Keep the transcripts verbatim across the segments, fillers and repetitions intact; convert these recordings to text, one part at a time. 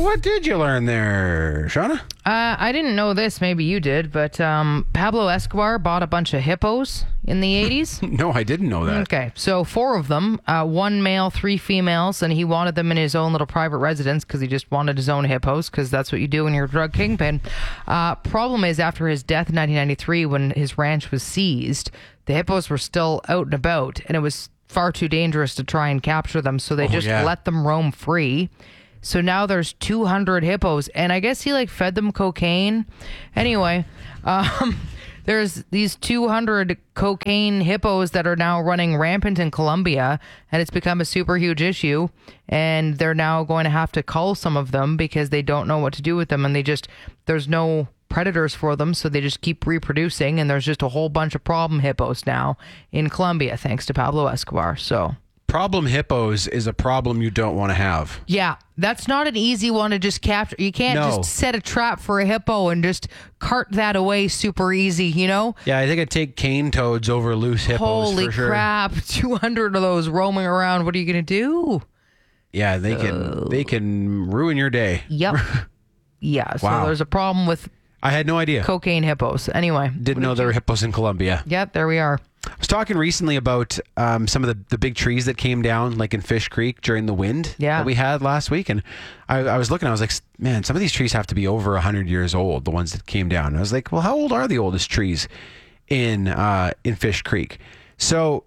what did you learn there, Shauna? Uh, I didn't know this. Maybe you did, but um, Pablo Escobar bought a bunch of hippos in the eighties. No, I didn't know that. Okay, so four of them, uh, one male, three females, and he wanted them in his own little private residence because he just wanted his own hippos, because that's what you do when you're a drug kingpin. Uh, problem is, after his death in nineteen ninety-three, when his ranch was seized, the hippos were still out and about, and it was far too dangerous to try and capture them, so they Oh, just yeah. let them roam free. So now there's two hundred hippos, and I guess he like fed them cocaine. Anyway, um, there's these two hundred cocaine hippos that are now running rampant in Colombia, and it's become a super huge issue. And they're now going to have to cull some of them because they don't know what to do with them, and they just there's no predators for them, so they just keep reproducing, and there's just a whole bunch of problem hippos now in Colombia thanks to Pablo Escobar. So. Problem hippos is a problem you don't want to have. Yeah, that's not an easy one to just capture. You can't No. just set a trap for a hippo and just cart that away super easy, you know? Yeah, I think I'd take cane toads over loose hippos Holy for sure. crap, two hundred of those roaming around. What are you going to do? Yeah, they can they can ruin your day. Yep. Yeah, so Wow. there's a problem with I had no idea. cocaine hippos. Anyway. Didn't know there were hippos in Colombia. Yep, there we are. I was talking recently about um, some of the, the big trees that came down, like in Fish Creek during the wind Yeah. that we had last week. And I, I was looking, I was like, man, some of these trees have to be over one hundred years old, the ones that came down. And I was like, well, how old are the oldest trees in uh, in Fish Creek? So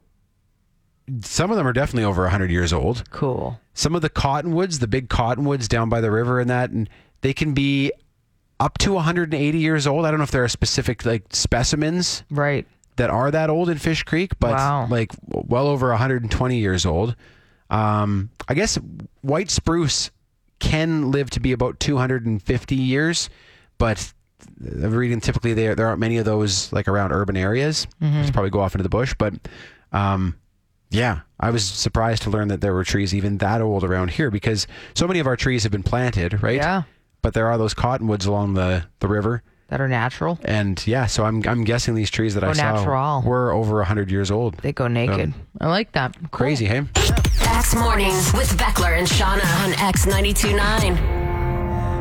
some of them are definitely over one hundred years old. Cool. Some of the cottonwoods, the big cottonwoods down by the river and that, and they can be up to one hundred eighty years old. I don't know if there are specific like specimens Right. that are that old in Fish Creek, but Wow. like well over one hundred twenty years old. Um, I guess white spruce can live to be about two hundred fifty years, but I'm reading typically there there aren't many of those like around urban areas. Mm-hmm. Just probably go off into the bush, but um, yeah, I was surprised to learn that there were trees even that old around here because so many of our trees have been planted, right? Yeah. But there are those cottonwoods along the, the river. That are natural. And yeah, so I'm I'm guessing these trees that I Or saw natural. were over one hundred years old. They go naked. I like that. Cool. Crazy, hey? X Mornings with Beckler and Shauna on X ninety-two point nine.